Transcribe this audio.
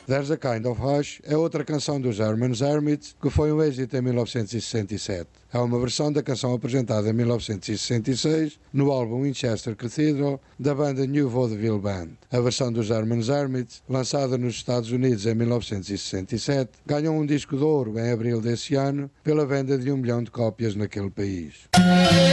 There's a Kind of Hush é outra canção dos Herman's Hermits que foi um êxito em 1967. É uma versão da canção apresentada em 1966 no álbum Winchester Cathedral da banda New Vaudeville Band. A versão dos Herman's Hermits, lançada nos Estados Unidos em 1967, ganhou um disco de ouro em abril desse ano pela venda de 1 milhão de cópias naquele país.